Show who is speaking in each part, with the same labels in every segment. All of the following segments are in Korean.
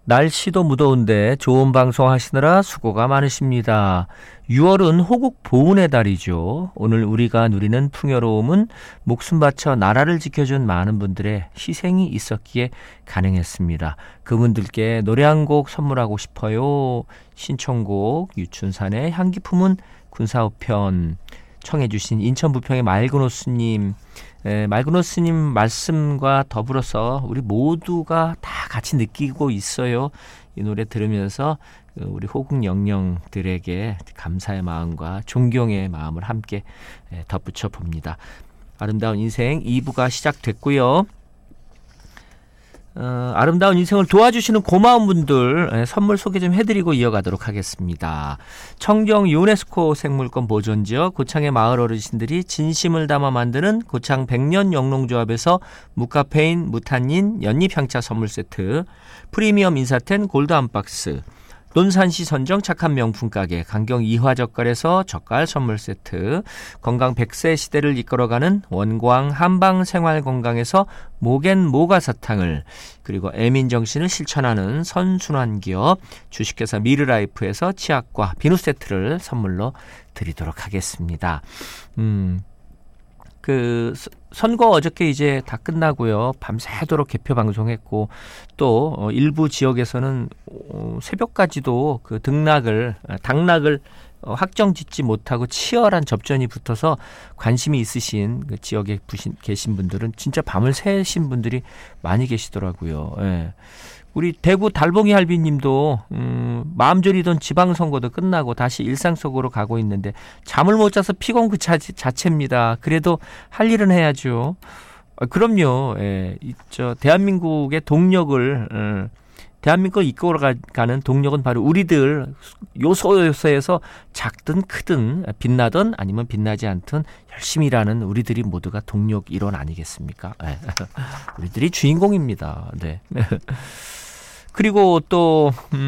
Speaker 1: 날씨도 무더운데 좋은 방송 하시느라 수고가 많으십니다. 6월은 호국 보훈의 달이죠. 오늘 우리가 누리는 풍요로움은 목숨 바쳐 나라를 지켜준 많은 분들의 희생이 있었기에 가능했습니다. 그분들께 노래 한 곡 선물하고 싶어요. 신청곡 유춘산의 향기 품은 군사우편 청해 주신 인천 부평의 말그노스님, 말그노스님 말씀과 더불어서 우리 모두가 다 같이 느끼고 있어요. 이 노래 들으면서 우리 호국 영령들에게 감사의 마음과 존경의 마음을 함께 덧붙여 봅니다. 아름다운 인생 2부가 시작됐고요. 아름다운 인생을 도와주시는 고마운 분들 선물 소개 좀 해드리고 이어가도록 하겠습니다. 청정 유네스코 생물권 보존지역 고창의 마을 어르신들이 진심을 담아 만드는 고창 백년 영농조합에서 무카페인 무탄닌 연잎향차 선물 세트, 프리미엄 인사텐 골드 한 박스, 논산시 선정 착한 명품 가게 강경 이화젓갈에서 젓갈 선물 세트, 건강 100세 시대를 이끌어가는 원광 한방생활건강에서 모겐 모가사탕을, 그리고 애민정신을 실천하는 선순환기업 주식회사 미르라이프에서 치약과 비누 세트를 선물로 드리도록 하겠습니다. 선거 어저께 이제 다 끝나고요. 밤새도록 개표 방송했고, 또 일부 지역에서는 새벽까지도 그 당락을 확정짓지 못하고 치열한 접전이 붙어서 관심이 있으신 그 지역에 계신 분들은 진짜 밤을 새신 분들이 많이 계시더라고요. 예. 우리 대구 달봉이 할비님도 마음 졸이던 지방선거도 끝나고 다시 일상 속으로 가고 있는데 잠을 못 자서 피곤 그 자체입니다. 그래도 할 일은 해야죠. 그럼요. 예. 대한민국의 동력을 대한민국을 이끌어가는 동력은 바로 우리들 요소에서 작든 크든 빛나든 아니면 빛나지 않든 열심히 일하는 우리들이 모두가 동력 일원 아니겠습니까? 네. 우리들이 주인공입니다. 네. 그리고 또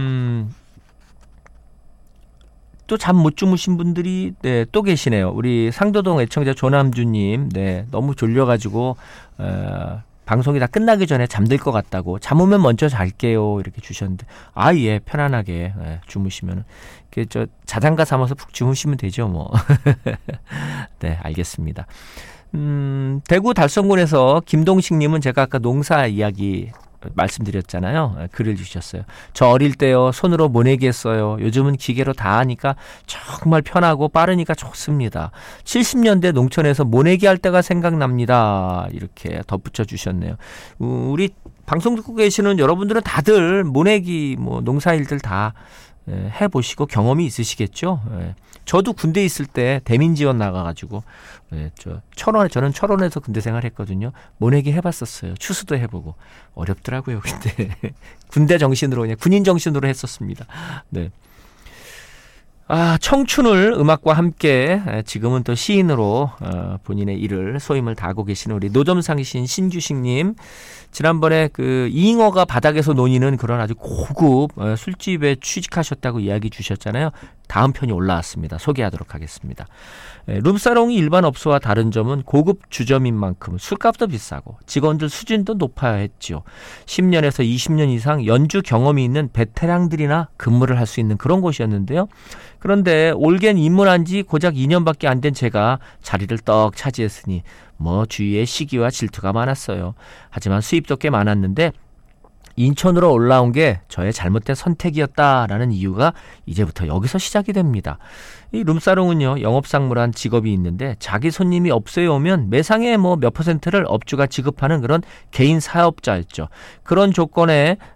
Speaker 1: 잠 못 주무신 분들이 또 계시네요. 우리 상도동 애청자 조남주님, 너무 졸려가지고 방송이 다 끝나기 전에 잠들 것 같다고, 잠 오면 먼저 잘게요 이렇게 주셨는데, 예, 편안하게 주무시면 자장가 삼아서 푹 주무시면 되죠 뭐. 네, 알겠습니다. 대구 달성군에서 김동식님은 제가 아까 농사 이야기 말씀드렸잖아요. 글을 주셨어요. 저 어릴 때요 손으로 모내기 했어요. 요즘은 기계로 다 하니까 정말 편하고 빠르니까 좋습니다. 70년대 농촌에서 모내기 할 때가 생각납니다. 이렇게 덧붙여 주셨네요. 우리 방송 듣고 계시는 여러분들은 다들 모내기 농사일들 다 해보시고 경험이 있으시겠죠. 저도 군대 있을 때 대민 지원 나가가지고 저는 철원에서 군대 생활했거든요. 모내기 해봤었어요. 추수도 해보고 어렵더라고요. 근데 군대 정신으로 그냥 군인 정신으로 했었습니다. 네. 청춘을 음악과 함께 지금은 또 시인으로 본인의 일을 소임을 다하고 계시는 우리 노점상 시인 신규식님, 지난번에 그 잉어가 바닥에서 논이는 그런 아주 고급 술집에 취직하셨다고 이야기 주셨잖아요. 다음 편이 올라왔습니다. 소개하도록 하겠습니다. 룸사롱이 일반 업소와 다른 점은 고급 주점인 만큼 술값도 비싸고 직원들 수준도 높아야 했죠. 10년에서 20년 이상 연주 경험이 있는 베테랑들이나 근무를 할 수 있는 그런 곳이었는데요. 그런데 올겐 입문한 지 고작 2년밖에 안 된 제가 자리를 떡 차지했으니 주위에 시기와 질투가 많았어요. 하지만 수입도 꽤 많았는데 인천으로 올라온 게 저의 잘못된 선택이었다라는 이유가 이제부터 여기서 시작이 됩니다. 이 룸사롱은요, 영업상무란 직업이 있는데 자기 손님이 업소에 오면 매상의 몇 %를 업주가 지급하는 그런 개인 사업자였죠. 그런 조건에